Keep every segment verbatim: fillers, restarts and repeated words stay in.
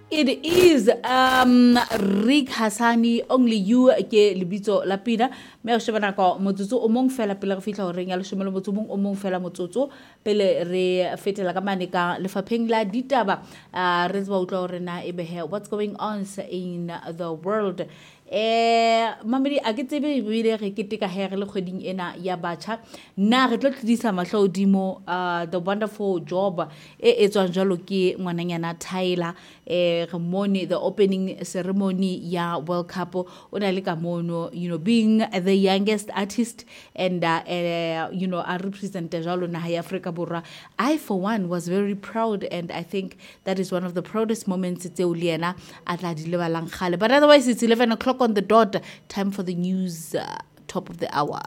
It is um Rick Hassani, only you ke libito lapina me o shebana ka motsotso o mong fela pele re fitla ho reng ya leshome le motso mong o mong fela motsotso pele re fetela ka mane ka lefapheng la ditaba uh, re tswa utla hore na ebe he what's going on in the world. Eh mamedi a ke tsebe bile re keteka he re le kgweding ena ya batjha na re tlo tlisa mahlaodimo uh, the wonderful job e etswang jalo ke ngwananyana Tyler eh re mone the opening ceremony ya World Cup ona le ka mono, you know, being the youngest artist and uh, uh, you know a represent jalo na ya Africa Borwa. I for one was very proud, and I think that is one of the proudest moments tse o le yena atla di lebalang khale. But otherwise it's eleven o'clock on the dot, time for the news, uh, top of the hour.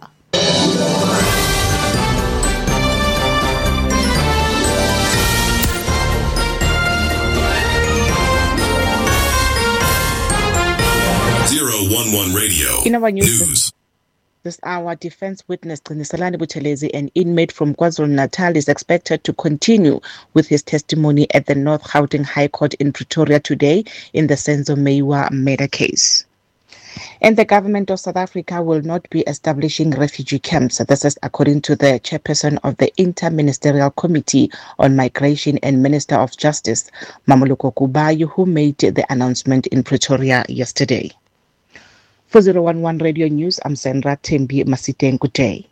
zero one one Radio In our news, News. This hour, defense witness Qiniselani Buthelezi, an inmate from KwaZulu-Natal, is expected to continue with his testimony at the North Gauteng High Court in Pretoria today in the Senzo Meyiwa murder case. And the government of South Africa will not be establishing refugee camps. This is according to the chairperson of the Inter-Ministerial Committee on Migration and Minister of Justice, Mamoloko Kubayi, who made the announcement in Pretoria yesterday. For zero one one Radio News, I'm Sandra Tembi Masiteng. Good day.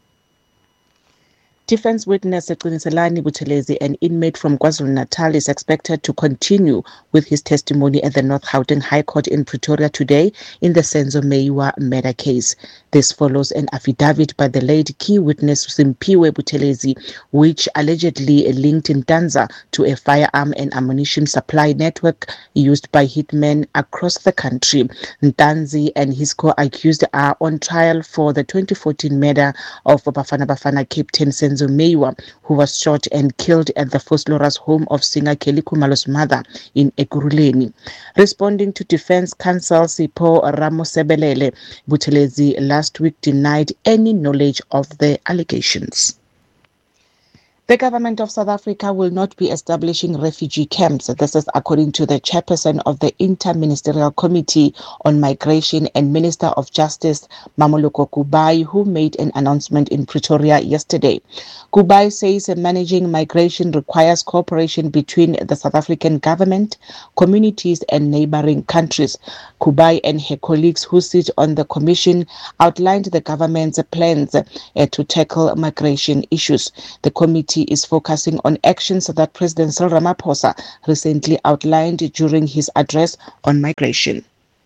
Defense witness Qiniselani Buthelezi, an inmate from KwaZulu-Natal, is expected to continue with his testimony at the North Gauteng High Court in Pretoria today in the Senzo Meyiwa murder case. This follows an affidavit by the late key witness Simpiwe Buthelezi, which allegedly linked Ntanza to a firearm and ammunition supply network used by hitmen across the country. Ntanzi and his co-accused are on trial for the twenty fourteen murder of Bafana Bafana captain Senzo Meyiwa, who was shot and killed at the Foslora's home of singer Kelly Khumalo's mother in Ekurhuleni. Responding to Defense Counsel Sipho Ramosebelele, Buthelezi last week denied any knowledge of the allegations. The government of South Africa will not be establishing refugee camps. This is according to the chairperson of the Inter-Ministerial Committee on Migration and Minister of Justice, Mamoloko Kubayi, who made an announcement in Pretoria yesterday. Kubayi says managing migration requires cooperation between the South African government, communities and neighboring countries. Kubayi and her colleagues who sit on the commission outlined the government's plans uh, to tackle migration issues. The committee is focusing on actions that President Cyril Ramaphosa recently outlined during his address on migration.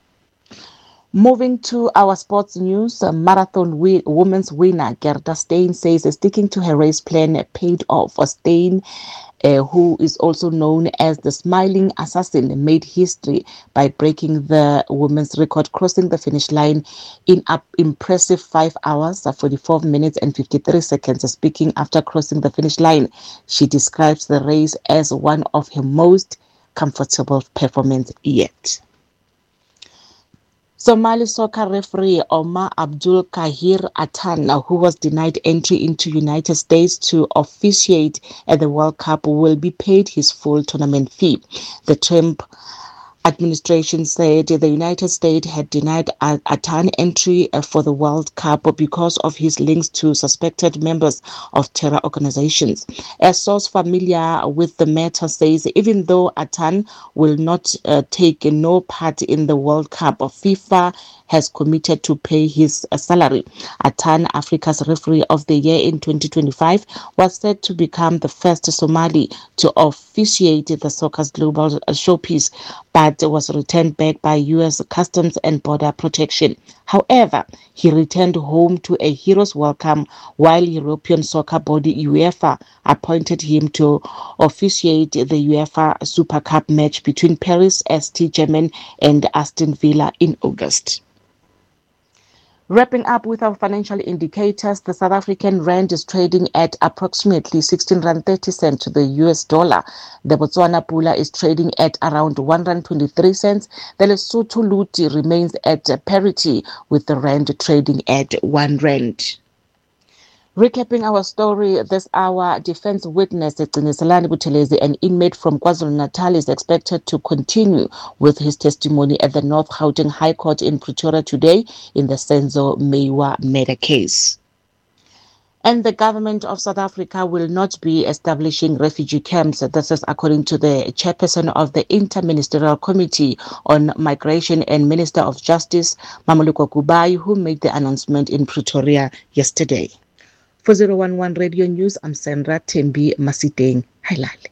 Moving to our sports news, uh, marathon wi- women's winner Gerda Steyn says sticking to her race plan paid off. For Steyn, uh, who is also known as the Smiling Assassin, made history by breaking the women's record, crossing the finish line in an impressive five hours, forty-four minutes and fifty-three seconds. Speaking after crossing the finish line, she describes the race as one of her most comfortable performances yet. Somali soccer referee Omar Abdul Kahir Atan, who was denied entry into United States to officiate at the World Cup, will be paid his full tournament fee. The Trump administration said the United States had denied Atan entry for the World Cup because of his links to suspected members of terror organizations. A source familiar with the matter says even though Atan will not uh, take no part in the World Cup, FIFA has committed to pay his uh, salary. Atan, Africa's referee of the year in twenty twenty-five, was said to become the first Somali to officiate the soccer's global showpiece, but was returned back by U S Customs and Border Protection. However, he returned home to a hero's welcome while European soccer body UEFA appointed him to officiate the UEFA Super Cup match between Paris Saint Germain and Aston Villa in August. Wrapping up with our financial indicators, the South African rand is trading at approximately sixteen rand thirty cents to the U S dollar. The Botswana pula is trading at around one rand twenty-three cents. The Lesotho luti remains at parity with the rand trading at one rand. Recapping our story this hour, defense witness Gciniselani Buthelezi, an inmate from KwaZulu-Natal, is expected to continue with his testimony at the North Gauteng High Court in Pretoria today in the Senzo Meyiwa murder case. And the government of South Africa will not be establishing refugee camps. This is according to the chairperson of the Interministerial Committee on Migration and Minister of Justice, Mamoloko Kubai, who made the announcement in Pretoria yesterday. For zero one one Radio News, I'm Sandra Tembi Masiteng. Hi, Lali.